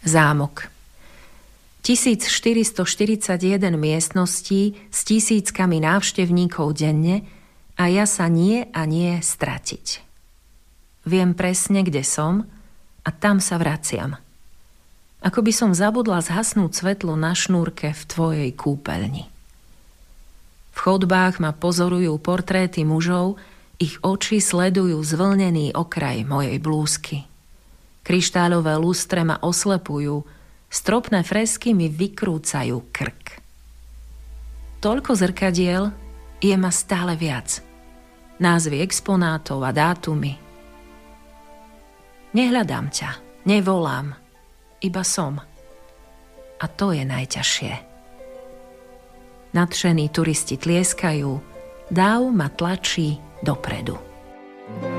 Zámok. 1441 miestností s tisíckami návštevníkov denne a ja sa nie a nie stratiť. Viem presne, kde som a tam sa vraciam. Ako by som zabudla zhasnúť svetlo na šnúrke v tvojej kúpeľni. V chodbách ma pozorujú portréty mužov, ich oči sledujú zvlnený okraj mojej blúzky. Kryštálové lustre ma oslepujú, stropné fresky mi vykrúcajú krk. Toľko zrkadiel je ma stále viac. Názvy exponátov a dátumy. Nehľadám ťa, nevolám, iba som. A to je najťažšie. Nadšení turisti tlieskajú, dáv ma tlačí dopredu.